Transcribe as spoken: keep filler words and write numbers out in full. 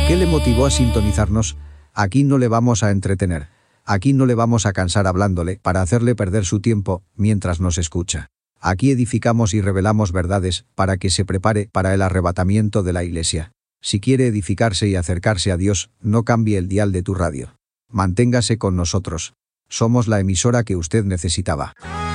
¿Qué le motivó a sintonizarnos? Aquí no le vamos a entretener. Aquí no le vamos a cansar hablándole para hacerle perder su tiempo mientras nos escucha. Aquí edificamos y revelamos verdades para que se prepare para el arrebatamiento de la iglesia. Si quiere edificarse y acercarse a Dios, no cambie el dial de tu radio. Manténgase con nosotros. Somos la emisora que usted necesitaba.